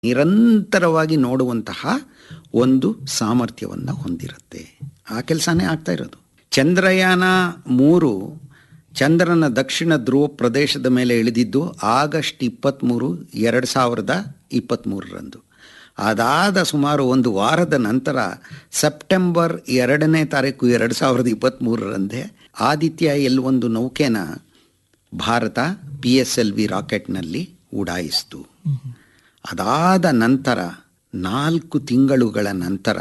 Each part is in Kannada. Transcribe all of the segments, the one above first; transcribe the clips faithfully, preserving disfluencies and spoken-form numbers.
ನಿರಂತರವಾಗಿ ನೋಡುವಂತಹ ಒಂದು ಸಾಮರ್ಥ್ಯವನ್ನು ಹೊಂದಿರುತ್ತೆ. ಆ ಕೆಲಸನೇ ಆಗ್ತಾ ಇರೋದು. ಚಂದ್ರಯಾನ ಮೂರು ಚಂದ್ರನ ದಕ್ಷಿಣ ಧ್ರುವ ಪ್ರದೇಶದ ಮೇಲೆ ಇಳಿದಿದ್ದು ಆಗಸ್ಟ್ ಇಪ್ಪತ್ತ್ಮೂರು ಎರಡು ಸಾವಿರದ ಇಪ್ಪತ್ತ್ಮೂರರಂದು. ಅದಾದ ಸುಮಾರು ಒಂದು ವಾರದ ನಂತರ ಸೆಪ್ಟೆಂಬರ್ ಎರಡನೇ ತಾರೀಕು ಎರಡು ಸಾವಿರದ ಇಪ್ಪತ್ತ್ಮೂರರಂದೇ ಆದಿತ್ಯ ಎಲ್ ಒಂದು ನೌಕೆನ Bharat P S L V ರಾಕೆಟ್ನಲ್ಲಿ ಉಡಾಯಿಸಿತು. ಅದಾದ ನಂತರ ನಾಲ್ಕು ತಿಂಗಳುಗಳ ನಂತರ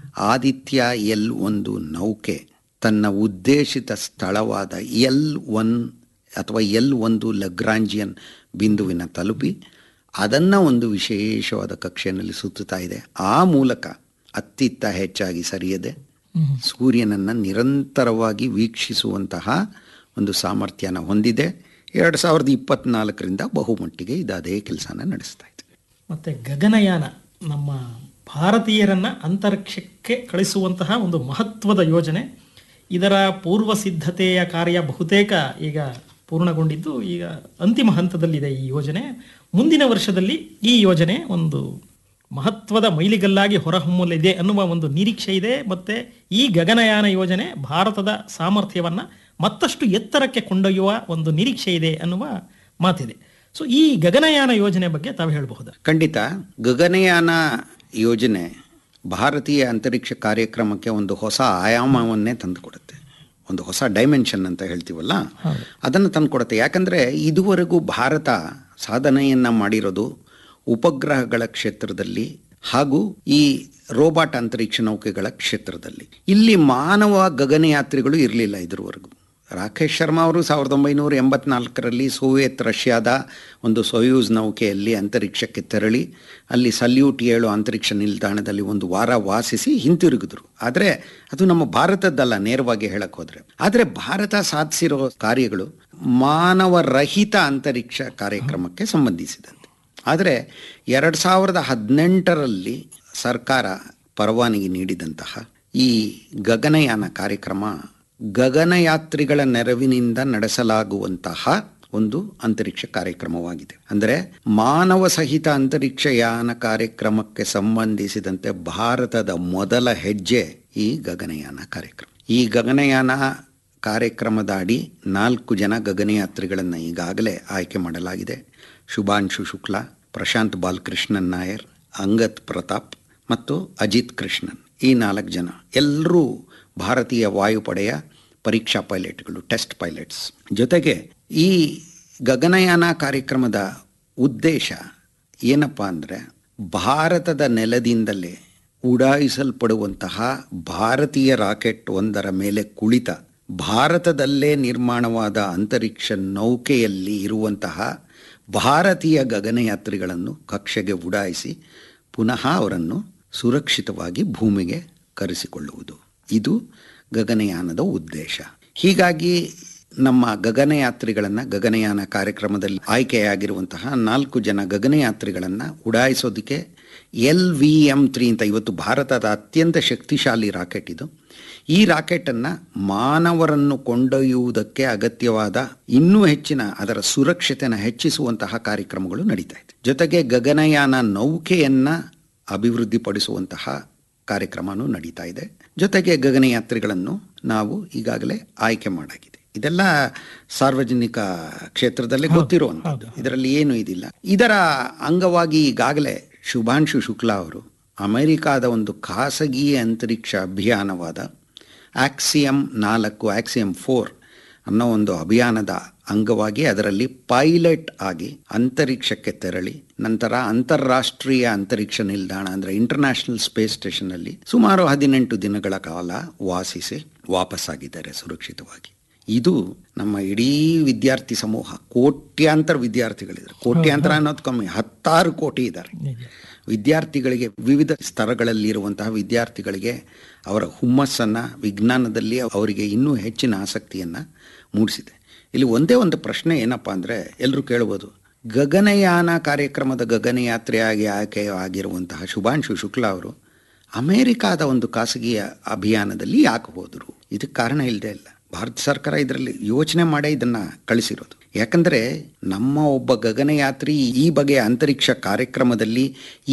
ಆದಿತ್ಯ ಎಲ್ ಒಂದು ನೌಕೆ ತನ್ನ ಉದ್ದೇಶಿತ ಸ್ಥಳವಾದ ಎಲ್ ಒನ್ ಅಥವಾ ಎಲ್ ಒಂದು ಲಗ್ರಾಂಜಿಯನ್ ಬಿಂದುವಿನ ತಲುಪಿ ಅದನ್ನು ಒಂದು ವಿಶೇಷವಾದ ಕಕ್ಷೆಯಲ್ಲಿ ಸುತ್ತುತ್ತಾ ಇದೆ. ಆ ಮೂಲಕ ಅತ್ತಿತ್ತ ಹೆಚ್ಚಾಗಿ ಸರಿಯದೆ ಸೂರ್ಯನನ್ನು ನಿರಂತರವಾಗಿ ವೀಕ್ಷಿಸುವಂತಹ ಒಂದು ಸಾಮರ್ಥ್ಯನ ಹೊಂದಿದೆ. ಎರಡು ಸಾವಿರದ ಇಪ್ಪತ್ತ್ನಾಲ್ಕರಿಂದ ಬಹುಮಟ್ಟಿಗೆ ಇದು ಅದೇ ಕೆಲಸನ ನಡೆಸ್ತಾ ಇದೆ. ಮತ್ತು ಗಗನಯಾನ ನಮ್ಮ ಭಾರತೀಯರನ್ನು ಅಂತರಿಕ್ಷಕ್ಕೆ ಕಳಿಸುವಂತಹ ಒಂದು ಮಹತ್ವದ ಯೋಜನೆ. ಇದರ ಪೂರ್ವ ಸಿದ್ಧತೆಯ ಕಾರ್ಯ ಬಹುತೇಕ ಈಗ ಪೂರ್ಣಗೊಂಡಿದ್ದು ಈಗ ಅಂತಿಮ ಹಂತದಲ್ಲಿದೆ ಈ ಯೋಜನೆ. ಮುಂದಿನ ವರ್ಷದಲ್ಲಿ ಈ ಯೋಜನೆ ಒಂದು ಮಹತ್ವದ ಮೈಲಿಗಲ್ಲಾಗಿ ಹೊರಹೊಮ್ಮಲಿದೆ ಅನ್ನುವ ಒಂದು ನಿರೀಕ್ಷೆ ಇದೆ. ಮತ್ತು ಈ ಗಗನಯಾನ ಯೋಜನೆ ಭಾರತದ ಸಾಮರ್ಥ್ಯವನ್ನು ಮತ್ತಷ್ಟು ಎತ್ತರಕ್ಕೆ ಕೊಂಡೊಯ್ಯುವ ಒಂದು ನಿರೀಕ್ಷೆ ಇದೆ ಅನ್ನುವ ಮಾತಿದೆ. ಸೊ ಈ ಗಗನಯಾನ ಯೋಜನೆ ಬಗ್ಗೆ ತಾವು ಹೇಳಬಹುದು? ಖಂಡಿತ. ಗಗನಯಾನ ಯೋಜನೆ ಭಾರತೀಯ ಅಂತರಿಕ್ಷ ಕಾರ್ಯಕ್ರಮಕ್ಕೆ ಒಂದು ಹೊಸ ಆಯಾಮವನ್ನೇ ತಂದುಕೊಡುತ್ತೆ. ಒಂದು ಹೊಸ ಡೈಮೆನ್ಷನ್ ಅಂತ ಹೇಳ್ತೀವಲ್ಲ, ಅದನ್ನು ತಂದುಕೊಡುತ್ತೆ. ಯಾಕಂದರೆ ಇದುವರೆಗೂ ಭಾರತ ಸಾಧನೆಯನ್ನು ಮಾಡಿರೋದು ಉಪಗ್ರಹಗಳ ಕ್ಷೇತ್ರದಲ್ಲಿ ಹಾಗೂ ಈ ರೋಬಾಟ್ ಅಂತರಿಕ್ಷ ನೌಕೆಗಳ ಕ್ಷೇತ್ರದಲ್ಲಿ. ಇಲ್ಲಿ ಮಾನವ ಗಗನಯಾತ್ರಿಗಳು ಇರಲಿಲ್ಲ ಇದುವರೆಗೂ. ರಾಕೇಶ್ ಶರ್ಮಾ ಅವರು ಸಾವಿರದ ಒಂಬೈನೂರ ಎಂಬತ್ನಾಲ್ಕರಲ್ಲಿ ಸೋವಿಯತ್ ರಷ್ಯಾದ ಒಂದು ಸೊಯೂಸ್ ನೌಕೆಯಲ್ಲಿ ಅಂತರಿಕ್ಷಕ್ಕೆ ತೆರಳಿ ಅಲ್ಲಿ ಸಲ್ಯೂಟ್ ಏಳು ಅಂತರಿಕ್ಷ ನಿಲ್ದಾಣದಲ್ಲಿ ಒಂದು ವಾರ ವಾಸಿಸಿ ಹಿಂತಿರುಗಿದ್ರು. ಆದರೆ ಅದು ನಮ್ಮ ಭಾರತದ್ದಲ್ಲ, ನೇರವಾಗಿ ಹೇಳಕ್ಕೆ ಹೋದರೆ. ಆದರೆ ಭಾರತ ಸಾಧಿಸಿರೋ ಕಾರ್ಯಗಳು ಮಾನವರಹಿತ ಅಂತರಿಕ್ಷ ಕಾರ್ಯಕ್ರಮಕ್ಕೆ ಸಂಬಂಧಿಸಿದಂತೆ. ಆದರೆ ಎರಡು ಸಾವಿರದ ಹದಿನೆಂಟರಲ್ಲಿ ಸರ್ಕಾರ ಪರವಾನಗಿ ನೀಡಿದಂತಹ ಈ ಗಗನಯಾನ ಕಾರ್ಯಕ್ರಮ ಗಗನಯಾತ್ರಿಗಳ ನೆರವಿನಿಂದ ನಡೆಸಲಾಗುವಂತಹ ಒಂದು ಅಂತರಿಕ್ಷ ಕಾರ್ಯಕ್ರಮವಾಗಿದೆ. ಅಂದರೆ ಮಾನವ ಸಹಿತ ಅಂತರಿಕ್ಷ ಯಾನ ಕಾರ್ಯಕ್ರಮಕ್ಕೆ ಸಂಬಂಧಿಸಿದಂತೆ ಭಾರತದ ಮೊದಲ ಹೆಜ್ಜೆ ಈ ಗಗನಯಾನ ಕಾರ್ಯಕ್ರಮ. ಈ ಗಗನಯಾನ ಕಾರ್ಯಕ್ರಮದ ಅಡಿ ನಾಲ್ಕು ಜನ ಗಗನಯಾತ್ರಿಗಳನ್ನು ಈಗಾಗಲೇ ಆಯ್ಕೆ ಮಾಡಲಾಗಿದೆ. ಶುಭಾಂಶು ಶುಕ್ಲಾ, ಪ್ರಶಾಂತ್ ಬಾಲಕೃಷ್ಣನ್ ನಾಯರ್, ಅಂಗತ್ ಪ್ರತಾಪ್ ಮತ್ತು ಅಜಿತ್ ಕೃಷ್ಣನ್. ಈ ನಾಲ್ಕು ಜನ ಎಲ್ಲರೂ ಭಾರತೀಯ ವಾಯುಪಡೆಯ ಪರೀಕ್ಷಾ ಪೈಲಟ್ಗಳು, ಟೆಸ್ಟ್ ಪೈಲಟ್ಸ್. ಜೊತೆಗೆ ಈ ಗಗನಯಾನ ಕಾರ್ಯಕ್ರಮದ ಉದ್ದೇಶ ಏನಪ್ಪ ಅಂದರೆ ಭಾರತದ ನೆಲದಿಂದಲೇ ಉಡಾಯಿಸಲ್ಪಡುವಂತಹ ಭಾರತೀಯ ರಾಕೆಟ್ ಒಂದರ ಮೇಲೆ ಕುಳಿತ ಭಾರತದಲ್ಲೇ ನಿರ್ಮಾಣವಾದ ಅಂತರಿಕ್ಷ ನೌಕೆಯಲ್ಲಿ ಇರುವಂತಹ ಭಾರತೀಯ ಗಗನಯಾತ್ರಿಗಳನ್ನು ಕಕ್ಷೆಗೆ ಉಡಾಯಿಸಿ ಪುನಃ ಅವರನ್ನು ಸುರಕ್ಷಿತವಾಗಿ ಭೂಮಿಗೆ ಕರೆಸಿಕೊಳ್ಳುವುದು. ಇದು ಗಗನಯಾನದ ಉದ್ದೇಶ. ಹೀಗಾಗಿ ನಮ್ಮ ಗಗನಯಾತ್ರಿಗಳನ್ನು ಗಗನಯಾನ ಕಾರ್ಯಕ್ರಮದಲ್ಲಿ ಆಯ್ಕೆಯಾಗಿರುವಂತಹ ನಾಲ್ಕು ಜನ ಗಗನಯಾತ್ರಿಗಳನ್ನು ಉಡಾಯಿಸೋದಕ್ಕೆ ಎಲ್ ವಿ ಎಮ್ ತ್ರೀ ಅಂತ ಇವತ್ತು ಭಾರತದ ಅತ್ಯಂತ ಶಕ್ತಿಶಾಲಿ ರಾಕೆಟ್ ಇದು. ಈ ರಾಕೆಟನ್ನು ಮಾನವರನ್ನು ಕೊಂಡೊಯ್ಯುವುದಕ್ಕೆ ಅಗತ್ಯವಾದ ಇನ್ನೂ ಹೆಚ್ಚಿನ ಅದರ ಸುರಕ್ಷತೆಯನ್ನು ಹೆಚ್ಚಿಸುವಂತಹ ಕಾರ್ಯಕ್ರಮಗಳು ನಡೀತಾ ಇದೆ. ಜೊತೆಗೆ ಗಗನಯಾನ ನೌಕೆಯನ್ನು ಅಭಿವೃದ್ಧಿಪಡಿಸುವಂತಹ ಕಾರ್ಯಕ್ರಮವೂ ನಡೀತಾ ಇದೆ. ಜೊತೆಗೆ ಗಗನಯಾತ್ರಿಗಳನ್ನು ನಾವು ಈಗಾಗಲೇ ಆಯ್ಕೆ ಮಾಡಾಗಿದೆ. ಇದೆಲ್ಲ ಸಾರ್ವಜನಿಕ ಕ್ಷೇತ್ರದಲ್ಲೇ ಗೊತ್ತಿರುವಂಥದ್ದು, ಇದರಲ್ಲಿ ಏನು ಇದಿಲ್ಲ. ಇದರ ಅಂಗವಾಗಿ ಈಗಾಗಲೇ ಶುಭಾಂಶು ಶುಕ್ಲಾ ಅವರು ಅಮೆರಿಕಾದ ಒಂದು ಖಾಸಗಿ ಅಂತರಿಕ್ಷ ಅಭಿಯಾನವಾದ ಆಕ್ಸಿಯಂ ನಾಲ್ಕು ಆಕ್ಸಿಯಂ ಫೋರ್ ಅನ್ನೋ ಒಂದು ಅಭಿಯಾನದ ಅಂಗವಾಗಿ ಅದರಲ್ಲಿ ಪೈಲಟ್ ಆಗಿ ಅಂತರಿಕ್ಷಕ್ಕೆ ತೆರಳಿ ನಂತರ ಅಂತಾರಾಷ್ಟ್ರೀಯ ಅಂತರಿಕ್ಷ ನಿಲ್ದಾಣ ಅಂದರೆ ಇಂಟರ್ನ್ಯಾಷನಲ್ ಸ್ಪೇಸ್ ಸ್ಟೇಷನ್ನಲ್ಲಿ ಸುಮಾರು ಹದಿನೆಂಟು ದಿನಗಳ ಕಾಲ ವಾಸಿಸಿ ವಾಪಸ್ಸಾಗಿದ್ದಾರೆ ಸುರಕ್ಷಿತವಾಗಿ. ಇದು ನಮ್ಮ ಇಡೀ ವಿದ್ಯಾರ್ಥಿ ಸಮೂಹ, ಕೋಟ್ಯಾಂತರ ವಿದ್ಯಾರ್ಥಿಗಳಿದ್ದಾರೆ. ಕೋಟ್ಯಾಂತರ ಅನ್ನೋದು ಕಮ್ಮಿ, ಹತ್ತಾರು ಕೋಟಿ ಇದ್ದಾರೆ ವಿದ್ಯಾರ್ಥಿಗಳಿಗೆ. ವಿವಿಧ ಸ್ತರಗಳಲ್ಲಿರುವಂತಹ ವಿದ್ಯಾರ್ಥಿಗಳಿಗೆ ಅವರ ಹುಮ್ಮಸ್ಸನ್ನು ವಿಜ್ಞಾನದಲ್ಲಿ ಅವರಿಗೆ ಇನ್ನೂ ಹೆಚ್ಚಿನ ಆಸಕ್ತಿಯನ್ನು ಮೂಡಿಸಿದೆ. ಇಲ್ಲಿ ಒಂದೇ ಒಂದು ಪ್ರಶ್ನೆ ಏನಪ್ಪ ಅಂದರೆ, ಎಲ್ಲರೂ ಕೇಳ್ಬೋದು, ಗಗನಯಾನ ಕಾರ್ಯಕ್ರಮದ ಗಗನಯಾತ್ರೆಯಾಗಿ ಆಯ್ಕೆ ಆಗಿರುವಂತಹ ಶುಭಾಂಶು ಶುಕ್ಲಾ ಅವರು ಅಮೇರಿಕಾದ ಒಂದು ಖಾಸಗಿ ಅಭಿಯಾನದಲ್ಲಿ ಯಾಕೆ ಹೋದರು? ಇದಕ್ಕೆ ಕಾರಣ ಇಲ್ಲದೆ ಇಲ್ಲ. ಭಾರತ ಸರ್ಕಾರ ಇದರಲ್ಲಿ ಯೋಚನೆ ಮಾಡೇ ಇದನ್ನು ಕಳಿಸಿರೋದು. ಯಾಕಂದರೆ ನಮ್ಮ ಒಬ್ಬ ಗಗನಯಾತ್ರಿ ಈ ಬಗೆಯ ಅಂತರಿಕ್ಷ ಕಾರ್ಯಕ್ರಮದಲ್ಲಿ